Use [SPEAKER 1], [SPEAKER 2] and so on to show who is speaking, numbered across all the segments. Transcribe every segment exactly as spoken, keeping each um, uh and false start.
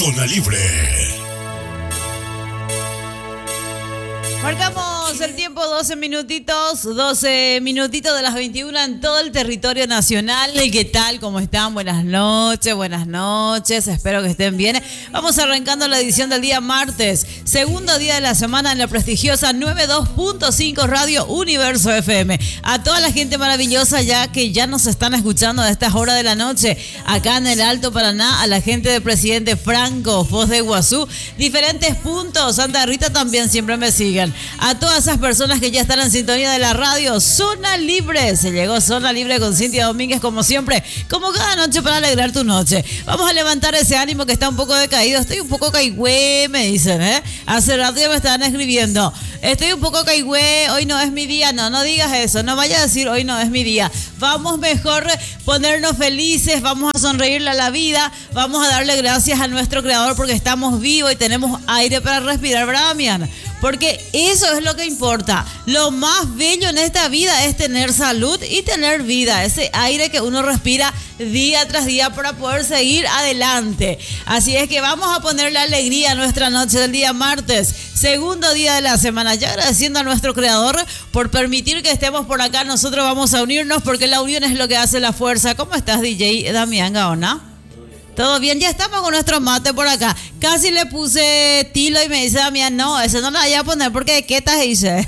[SPEAKER 1] Zona Libre.
[SPEAKER 2] Marcamos el tiempo, doce minutitos, doce minutitos de las veintiuna en todo el territorio nacional. ¿Qué tal? ¿Cómo están? Buenas noches, buenas noches. Espero que estén bien. Vamos arrancando la edición del día martes, segundo día de la semana en la prestigiosa noventa y dos punto cinco Radio Universo F M. A toda la gente maravillosa ya que ya nos están escuchando a estas horas de la noche, acá en el Alto Paraná, a la gente de Presidente Franco, Foz de Iguazú, diferentes puntos, Santa Rita también siempre me siguen. A todas esas personas que ya están en sintonía de la radio, Zona Libre. Se llegó Zona Libre con Cintia Domínguez, como siempre, como cada noche para alegrar tu noche. Vamos a levantar ese ánimo que está un poco decaído. Estoy un poco caigüe, me dicen, ¿eh? Hace rato ya me estaban escribiendo. Estoy un poco caigüe, hoy no es mi día. No, no digas eso, no vayas a decir hoy no es mi día. Vamos mejor ponernos felices, vamos a sonreírle a la vida, vamos a darle gracias a nuestro creador porque estamos vivos y tenemos aire para respirar, ¿verdad, Mian? Porque eso es lo que importa. Lo más bello en esta vida es tener salud y tener vida. Ese aire que uno respira día tras día para poder seguir adelante. Así es que vamos a ponerle alegría a nuestra noche del día martes, segundo día de la semana. Ya agradeciendo a nuestro creador por permitir que estemos por acá. Nosotros vamos a unirnos porque la unión es lo que hace la fuerza. ¿Cómo estás, D J Damián Gaona? Todo bien, ya estamos con nuestro mate por acá. Casi le puse tilo y me dice Damián, no, ese no lo voy a poner porque ¿qué te dice?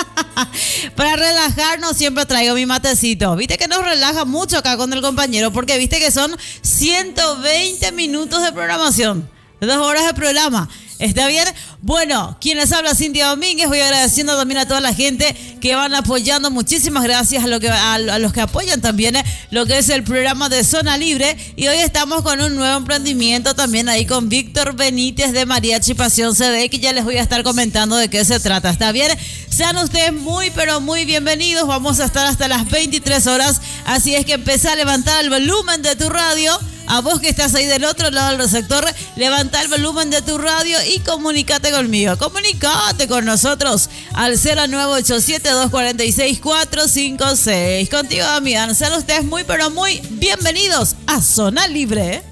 [SPEAKER 2] Para relajarnos siempre traigo mi matecito. Viste que nos relaja mucho acá con el compañero porque viste que son ciento veinte minutos de programación, dos horas de programa. ¿Está bien? Bueno, quienes habla Cintia Domínguez, voy agradeciendo también a toda la gente que van apoyando. Muchísimas gracias a, lo que, a, a los que apoyan también eh, lo que es el programa de Zona Libre. Y hoy estamos con un nuevo emprendimiento también ahí con Víctor Benítez de Mariachi Pasión C D, que ya les voy a estar comentando de qué se trata. ¿Está bien? Sean ustedes muy, pero muy bienvenidos. Vamos a estar hasta las veintitrés horas. Así es que empecé a levantar el volumen de tu radio. A vos que estás ahí del otro lado del receptor, levanta el volumen de tu radio y comunícate conmigo. Comunícate con nosotros al cero nueve ocho siete, dos cuatro seis, cuatro cinco seis. Contigo, Damián. Sean ustedes muy, pero muy bienvenidos a Zona Libre.